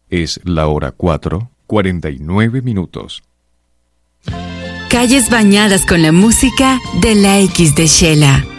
Es la hora 4:49. Calles bañadas con la música de la X de Shela.